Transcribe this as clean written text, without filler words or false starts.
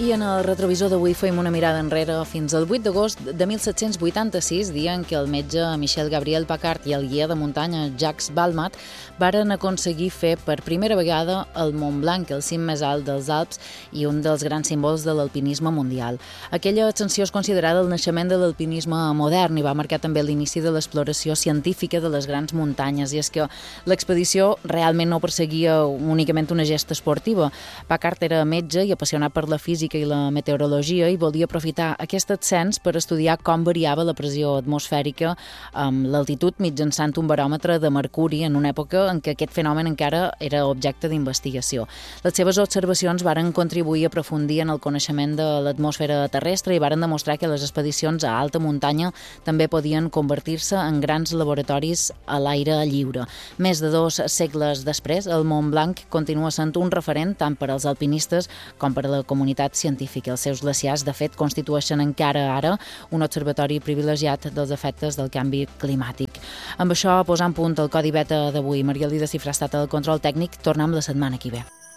I en el retrovisor d'avui fem una mirada enrere fins al 8 d'agost de 1786, dia en què el metge Michel Gabriel Paccard i el guia de muntanya Jacques Balmat varen aconseguir fer per primera vegada el Mont Blanc, el cim més alt dels Alps i un dels grans símbols de l'alpinisme mundial. Aquella ascensió és considerada el naixement de l'alpinisme modern i va marcar també l'inici de l'exploració científica de les grans muntanyes. I és que l'expedició realment no perseguia únicament una gesta esportiva. Paccard era metge i apassionat per la física i la meteorologia i volia aprofitar aquest ascens per estudiar com variava la pressió atmosfèrica amb l'altitud mitjançant un baròmetre de mercuri en una època en què aquest fenomen encara era objecte d'investigació. Les seves observacions varen contribuir a aprofundir en el coneixement de l'atmosfera terrestre i varen demostrar que les expedicions a alta muntanya també podien convertir-se en grans laboratoris a l'aire lliure. Més de 2 segles després, el Mont Blanc continua sent un referent tant per als alpinistes com per a la comunitat científica. Els seus glaciars, de fet, constitueixen encara ara un observatori privilegiat dels efectes del canvi climàtic. Amb això, posant punt al Codi Beta d'avui. Maria Elida Cifrà ha estat el control tècnic. Tornem la setmana que ve.